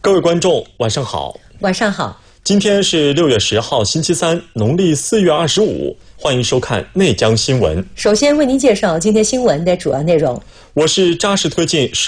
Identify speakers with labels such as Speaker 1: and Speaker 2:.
Speaker 1: 各位观众，晚上好。
Speaker 2: 晚上好。
Speaker 1: 今天是6月10号，星期三，农历4月25。欢迎收看内江新闻。
Speaker 2: 首先为您介绍今天新闻的主要内容。
Speaker 1: 我是扎实推进